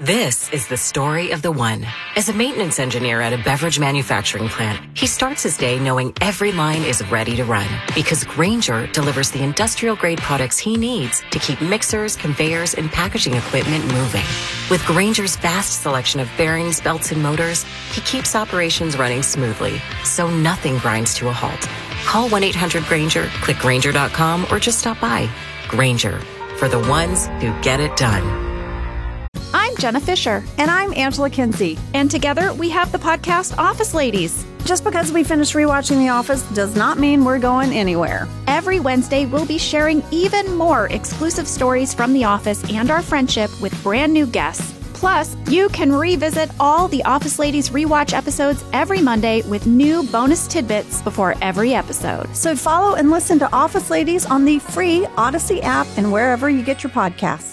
This is the story of the one. As a maintenance engineer at a beverage manufacturing plant, he starts his day knowing every line is ready to run because Grainger delivers the industrial-grade products he needs to keep mixers, conveyors, and packaging equipment moving. With Grainger's vast selection of bearings, belts, and motors, he keeps operations running smoothly, so nothing grinds to a halt. Call 1-800-GRAINGER, click Grainger.com, or just stop by. Grainger, for the ones who get it done. I'm Jenna Fisher. And I'm Angela Kinsey. And together we have the podcast Office Ladies. Just because we finished rewatching The Office does not mean we're going anywhere. Every Wednesday, we'll be sharing even more exclusive stories from The Office and our friendship with brand new guests. Plus, you can revisit all the Office Ladies rewatch episodes every Monday with new bonus tidbits before every episode. So follow and listen to Office Ladies on the free Odyssey app and wherever you get your podcasts.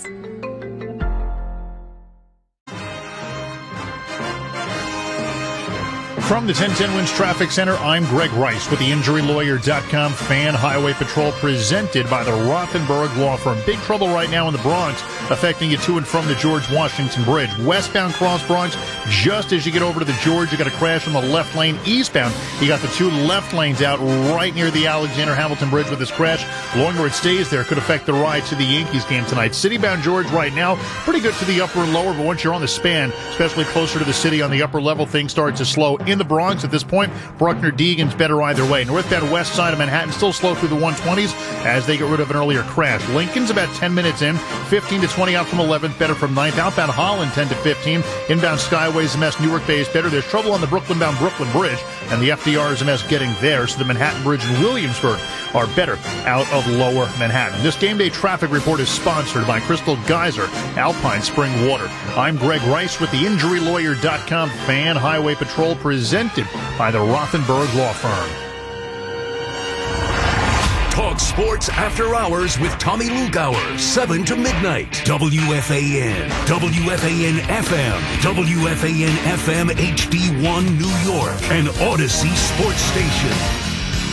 From the 1010 Winds Traffic Center, I'm Greg Rice with the InjuryLawyer.com Fan Highway Patrol presented by the Rothenberg Law Firm. Big trouble right now in the Bronx, affecting you to and from the George Washington Bridge. Westbound cross Bronx, just as you get over to the George, you got a crash on the left lane. Eastbound, you got the two left lanes out right near the Alexander Hamilton Bridge with this crash. The longer it stays there, could affect the ride to the Yankees game tonight. Citybound George right now, pretty good to the upper and lower, but once you're on the span, especially closer to the city on the upper level, things start to slow. In the Bronx at this point, Bruckner Deegan's better either way. Northbound west side of Manhattan still slow through the 120s as they get rid of an earlier crash. Lincoln's about 10 minutes in, 15 to 20 out from 11th, better from 9th. Outbound Holland 10 to 15. Inbound Skyway's a mess. Newark Bay is better. There's trouble on the Brooklyn-bound Brooklyn Bridge, and the FDR is a mess getting there. So the Manhattan Bridge and Williamsburg are better out of lower Manhattan. This game day traffic report is sponsored by Crystal Geyser, Alpine Spring Water. I'm Greg Rice with the InjuryLawyer.com Fan Highway Patrol presented by the Rothenberg Law Firm. Talk sports after hours with Tommy Lugauer, 7 to midnight. WFAN, WFAN FM, WFAN FM HD1 New York, and Odyssey Sports Station.